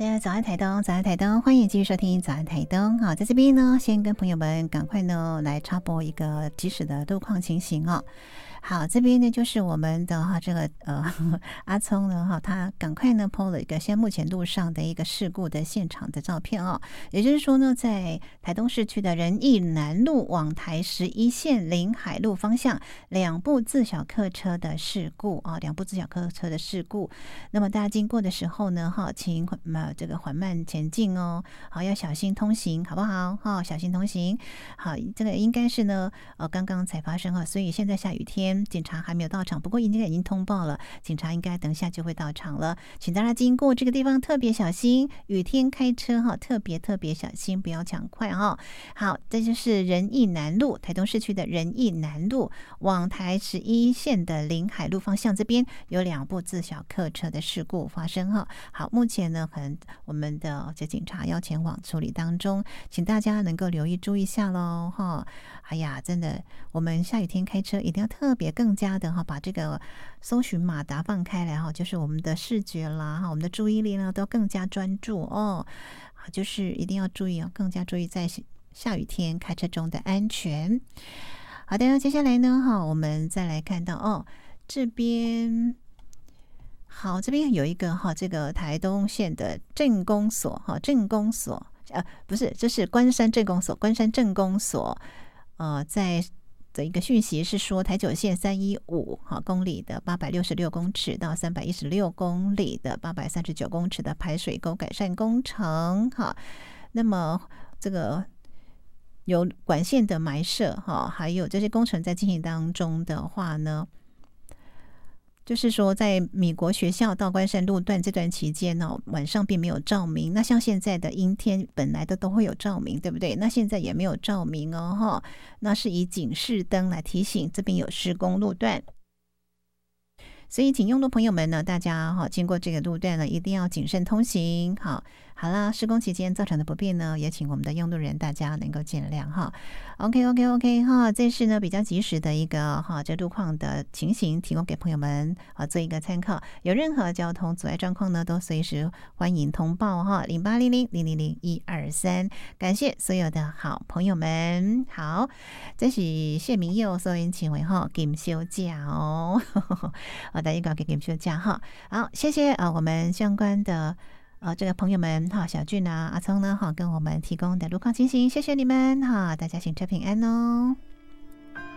的，早安台东，早安台东，欢迎继续收听早安台东。好，在这边呢，先跟朋友们赶快呢来插播一个即时的路况情形哦。好，这边呢就是我们的这个阿聪呢他赶快呢 po 了一个现在目前路上的一个事故的现场的照片哦。也就是说呢，在台东市区的仁义南路往台11线临海路方向两部自小客车的事故啊，两部自小客车的事故。那么大家经过的时候呢，请这个缓慢前进哦，好，要小心通行，好不好？小心通行。好，这个应该是呢，刚刚才发生所以现在下雨天，警察还没有到场，不过应该已经通报了，警察应该等一下就会到场了，请大家经过这个地方特别小心，雨天开车特别小心，不要抢快好，这就是仁义南路，台东市区的仁义南路往台11线的临海路方向，这边有两部自小客车的事故发生好，目前呢，可能我们的警察要前往处理当中，请大家能够留意注意一下咯哎呀，真的，我们下雨天开车一定要特别更加的把这个搜寻马达放开来就是我们的视觉啦我们的注意力呢都更加专注就是一定要注意更加注意在下雨天开车中的安全。好的，接下来呢我们再来看到这边。好，这边有一个这个台东县的镇公所镇公所不是，这是关山镇公所，关山镇公所在的一个讯息是说，台九线315公里的866公尺到316公里的839公尺的排水沟改善工程那么这个有管线的埋设还有这些工程在进行当中的话呢，就是说在米国学校到关山路段这段期间晚上并没有照明，那像现在的阴天本来的都会有照明，对不对？那现在也没有照明那是以警示灯来提醒这边有施工路段，所以请用路朋友们呢，大家经过这个路段呢，一定要谨慎通行好啦，施工期间造成的不便呢，也请我们的用路人大家能够见谅OK 这是呢比较及时的一个这路况的情形，提供给朋友们做一个参考。有任何交通阻碍状况呢，都随时欢迎通报0800000123。感谢所有的好朋友们。好，这是谢明佑所引请为金休假大家搞给金休假好，谢谢我们相关的这个朋友们小俊阿聪呢跟我们提供的路况情形，谢谢你们大家行车平安哦。